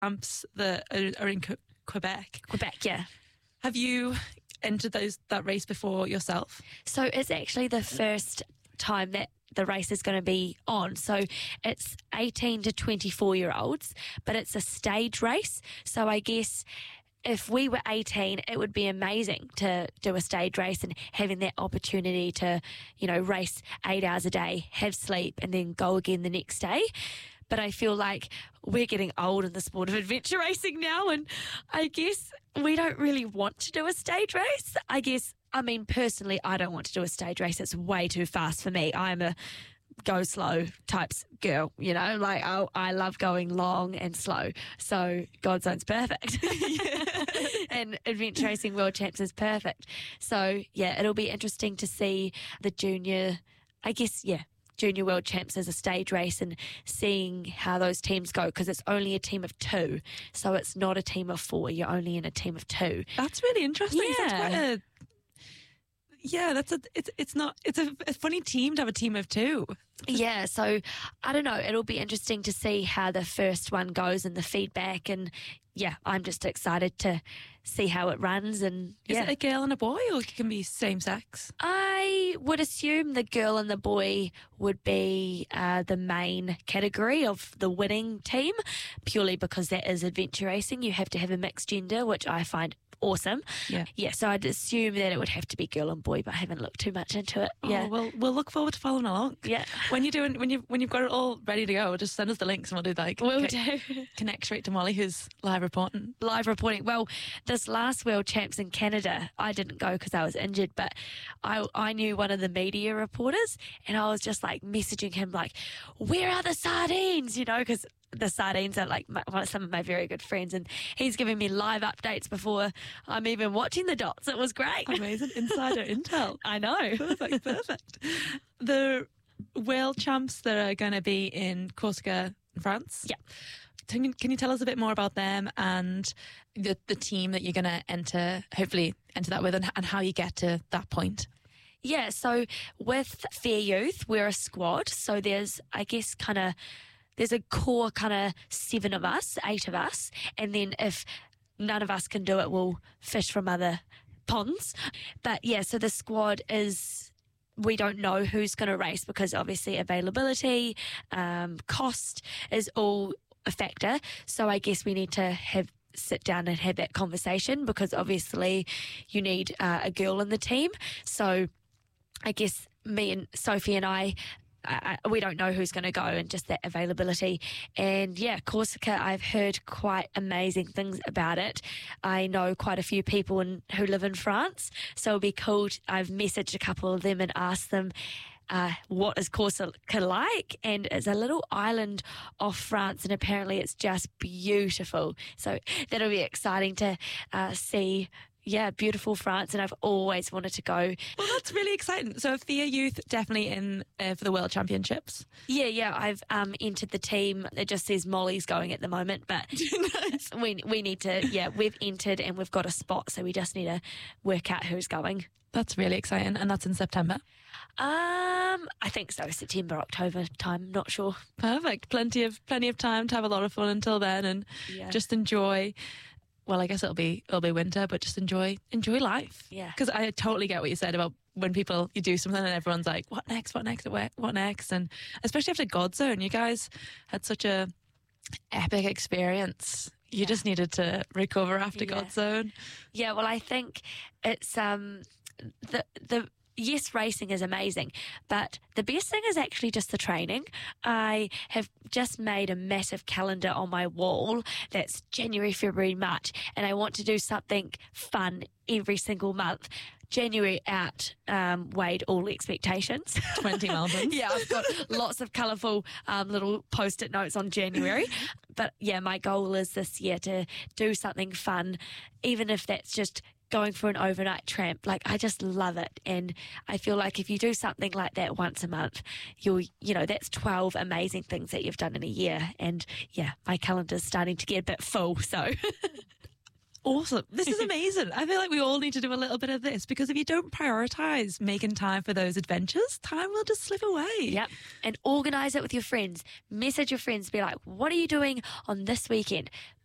Champs that are in Quebec. Quebec, yeah. Have you entered that race before yourself? So it's actually the first time that the race is going to be on. So it's 18 to 24-year-olds, but it's a stage race. So I guess if we were 18, it would be amazing to do a stage race and having that opportunity to, race 8 hours a day, have sleep, and then go again the next day. But I feel like we're getting old in the sport of adventure racing now, and I guess we don't really want to do a stage race. Personally, I don't want to do a stage race. It's way too fast for me. I'm a go slow types girl, I love going long and slow. So God's Zone's perfect. And Adventure Racing World Champs is perfect. So, yeah, it'll be interesting to see the junior World Champs as a stage race and seeing how those teams go, because it's only a team of 2. So it's not a team of 4. You're only in a team of 2. That's really interesting. Yeah. It's a funny team to have a team of 2. Yeah, so I don't know. It'll be interesting to see how the first one goes and the feedback. And yeah, I'm just excited to see how it runs. And is it a girl and a boy, or it can be same sex? I would assume the girl and the boy would be the main category of the winning team, purely because that is adventure racing. You have to have a mixed gender, which I find awesome. Yeah. So I'd assume that it would have to be girl and boy, but I haven't looked too much into it. Yeah. Well, we'll look forward to following along. Yeah. When you've got it all ready to go, just send us the links and we'll do We'll do. Connect straight to Molly, who's live reporting. Well, this last World Champs in Canada, I didn't go because I was injured, but I knew one of the media reporters, and I was just messaging him where are the sardines? Because the sardines are some of my very good friends, and he's giving me live updates before I'm even watching the dots. It was great. Amazing. Insider intel. I know. Perfect. The World Champs that are going to be in Corsica, France. Yeah. Can you tell us a bit more about them and the team that you're going to hopefully enter that with, and how you get to that point? Yeah, so with Fair Youth, we're a squad. So there's a core 7 of us, 8 of us. And then if none of us can do it, we'll fish from other ponds. But yeah, so the squad we don't know who's going to race, because obviously availability, cost is all a factor. So I guess we need to sit down and have that conversation, because obviously you need a girl in the team. So I guess me and Sophie and I we don't know who's going to go, and just that availability. And yeah, Corsica, I've heard quite amazing things about it. I know quite a few people who live in France, so it'll be cool. I've messaged a couple of them and asked them what is Corsica like, and it's a little island off France, and apparently it's just beautiful. So that'll be exciting to see. Yeah, beautiful France, and I've always wanted to go. Well, that's really exciting. So Fair Youth definitely in for the World Championships. Yeah, I've entered the team. It just says Molly's going at the moment, but nice. we need to, we've entered and we've got a spot, so we just need to work out who's going. That's really exciting, and that's in September? I think so, September, October time, not sure. Perfect. Plenty of time to have a lot of fun until then, and just enjoy. Well, I guess it'll be winter, but just enjoy life. Yeah. Because I totally get what you said about when you do something and everyone's like, what next? What next? And especially after God Zone, you guys had such a epic experience. You just needed to recover after God Zone. Yeah, well, I think it's yes, racing is amazing, but the best thing is actually just the training. I have just made a massive calendar on my wall that's January, February, March, and I want to do something fun every single month. January out weighed all expectations. 20 mountains. Yeah, I've got lots of colourful little post-it notes on January. But yeah, my goal is this year to do something fun, even if that's just going for an overnight tramp. I just love it. And I feel like if you do something like that once a month, that's 12 amazing things that you've done in a year. And yeah, my calendar's starting to get a bit full, so... Awesome. This is amazing. I feel like we all need to do a little bit of this, because if you don't prioritise making time for those adventures, time will just slip away. Yep. And organise it with your friends. Message your friends. Be like, what are you doing on this weekend?